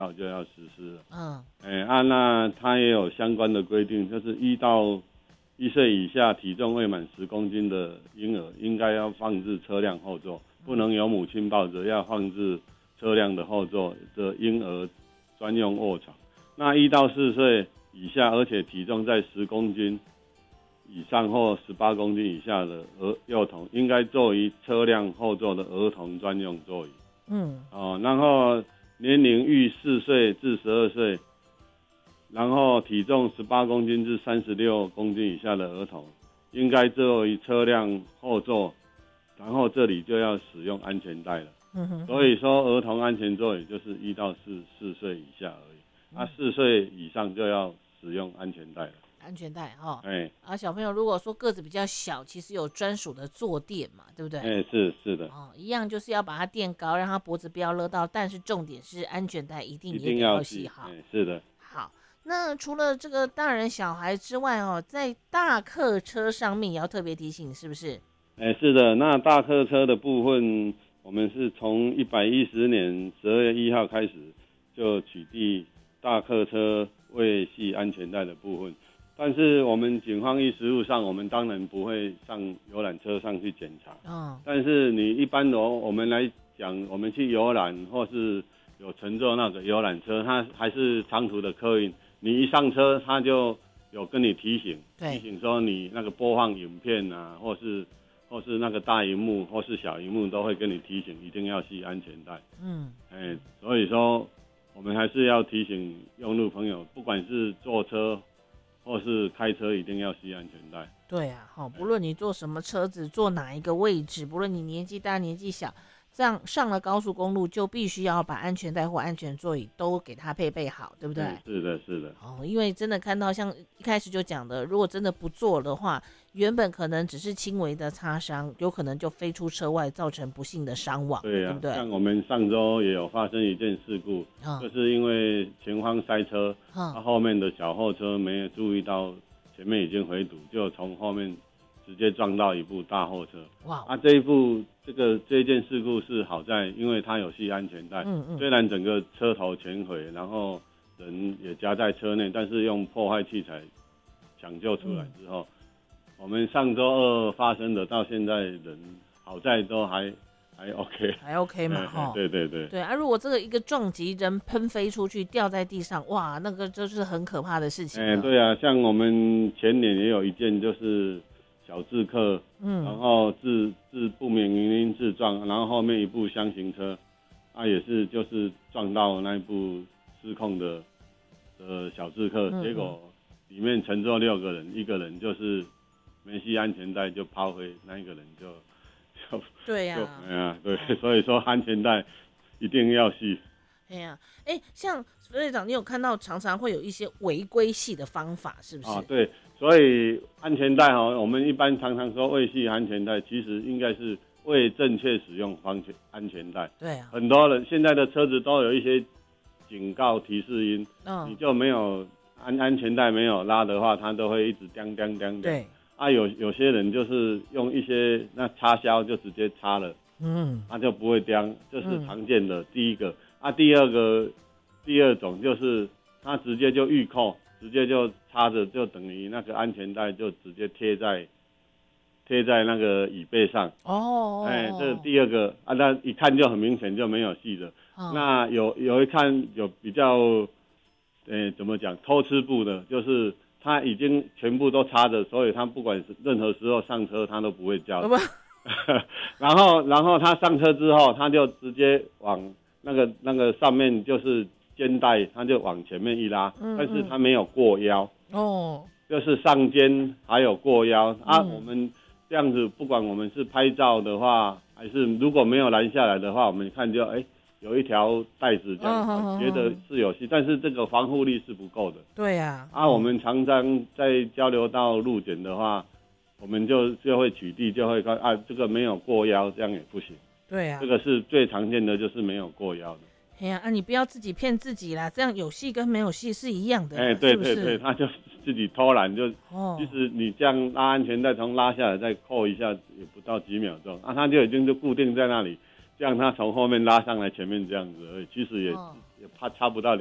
号就要实施了。那它也有相关的规定，就是1岁以下体重未满10公斤的婴儿，应该要放置车辆后座，不能由母亲抱着，要放置车辆的后座的婴儿专用卧床。那1到4岁以下，而且体重在10公斤以上或18公斤以下的幼童，应该坐于车辆后座的儿童专用座椅。然后年龄逾4岁至12岁，然后体重18公斤至36公斤以下的儿童，应该坐于车辆后座，然后这里就要使用安全带了。所以说儿童安全座椅就是1到4岁以下而已。4岁以上就要使用安全带了。 安全带小朋友如果说个子比较小，其实有专属的坐垫嘛，对不对？ 是的。 一样就是要把它垫高，让他脖子不要勒到，但是重点是安全带一定也得要系好。 是的。 好，那除了这个大人小孩之外在大客车上面也要特别提醒，是不是？ 是的。那大客车的部分，我们是从110年12月1号开始就取缔大客车未系安全带的部分。但是我们警方实务上，我们当然不会上游览车上去检查。但是你一般我们来讲，我们去游览或是有乘坐那个游览车，它还是长途的客运，你一上车，它就有跟你提醒说你那个播放影片啊，或是那个大荧幕或是小荧幕都会跟你提醒，一定要系安全带。所以说我们还是要提醒用路朋友，不管是坐车或是开车，一定要系安全带。 对啊，不论你坐什么车子，坐哪一个位置，不论你年纪大年纪小，这样上了高速公路就必须要把安全带或安全座椅都给它配备好，对不对？ 是的，是的。 因为真的看到像一开始就讲的，如果真的不做的话，原本可能只是轻微的擦伤，有可能就飞出车外，造成不幸的伤亡。对不对？ 像我们上周也有发生一件事故，就是因为前方塞车，后面的小货车没有注意到前面已经回堵，就从后面直接撞到一部大货车。这件事故是好在，因为它有系安全带，虽然整个车头全毁，然后人也夹在车内，但是用破坏器材抢救出来之后，我们上周二发生的到现在人好在都还 OK， 还 OK 嘛？ 对对对。 对啊，如果这个一个撞击，人喷飞出去掉在地上，哇，那个就是很可怕的事情。 对啊，像我们前年也有一件就是小自客，然后自不明原因自撞，然后后面一部厢型车，也是就是撞到那一部失控的小自客，结果里面乘坐6个人，一个人就是没系安全带就抛飞，那一个人就对呀， 对，所以说安全带一定要系。 像副队长，你有看到常常会有一些违规系的方法，是不是？ 对，所以安全带我们一般常常说未系安全带，其实应该是未正确使用安全带。 对啊， 很多人现在的车子都有一些警告提示音，你就没有安全带没有拉的话，它都会一直叮叮叮。 对。 有些人就是用一些那插销就直接插了，他就不会叮，这是常见的第一个。第二种就是他直接就预扣，直接就插着，就等于那个安全带就直接贴在那个椅背上。这是第二个那一看就很明显就没有系的。那有一看有比较，怎么讲偷吃步的，就是他已经全部都插着，所以他不管是任何时候上车他都不会叫。然后他上车之后，他就直接往那个上面就是肩带，他就往前面一拉，但是他没有过腰。就是上肩还有过腰。我们这样子，不管我们是拍照的话，还是如果没有拦下来的话，我们看就有一条带子这样，觉得是有戏，但是这个防护力是不够的。 对呀。 我们常常在交流到路检的话，我们就会取缔，就会看这个没有过腰，这样也不行。 对呀。 这个是最常见的，就是没有过腰的。 你不要自己骗自己啦，这样有戏跟没有戏是一样的。 对对对，他就自己偷懒就。其实你这样拉安全带，从拉下来再扣一下，也不到几秒钟，他就已经就固定在那里。这样他从后面拉上来前面这样子而已，其实也差不到